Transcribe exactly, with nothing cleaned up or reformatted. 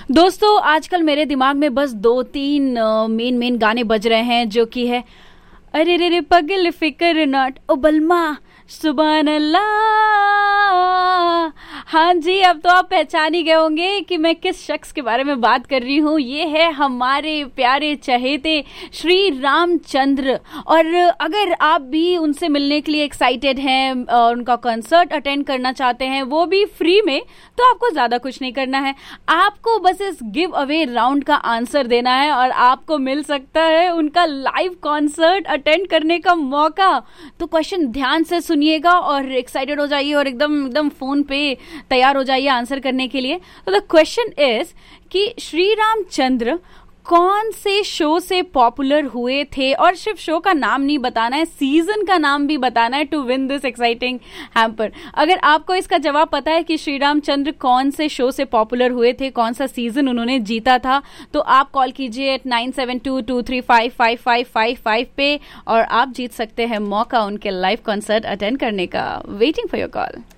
दोस्तों आजकल मेरे दिमाग में बस दो तीन मेन मेन गाने बज रहे हैं, जो कि है अरे रे रे पगल फिकर नॉट ओ बलमा सुभान अल्लाह। हाँ जी, अब तो आप पहचान ही गए होंगे कि मैं किस शख्स के बारे में बात कर रही हूँ। ये है हमारे प्यारे चहेते श्री रामचंद्र। और अगर आप भी उनसे मिलने के लिए एक्साइटेड हैं और उनका कंसर्ट अटेंड करना चाहते हैं, वो भी फ्री में, तो आपको ज़्यादा कुछ नहीं करना है। आपको बस इस गिव अवे राउंड का आंसर देना है और आपको मिल सकता है उनका लाइव कॉन्सर्ट अटेंड करने का मौका। तो क्वेश्चन ध्यान से सुनिएगा और एक्साइटेड हो जाइए और एकदम एकदम फोन पे तैयार हो जाइए आंसर करने के लिए। तो द क्वेश्चन इज कि श्री रामचंद्र कौन से शो से पॉपुलर हुए थे, और सिर्फ शो का नाम नहीं बताना है, सीजन का नाम भी बताना है to win this exciting hamper. अगर आपको इसका जवाब पता है कि श्री रामचंद्र कौन से शो से पॉपुलर हुए थे, कौन सा सीजन उन्होंने जीता था, तो आप कॉल कीजिए eight nine seven to to three five five five five five पे और आप जीत सकते हैं मौका उनके लाइव कॉन्सर्ट अटेंड करने का। Waiting for your call.